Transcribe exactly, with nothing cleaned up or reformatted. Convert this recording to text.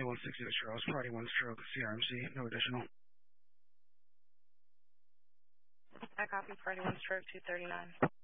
one sixty-six Charles, Party one stroke, C R M C, no additional. I copy Party one stroke two thirty-nine.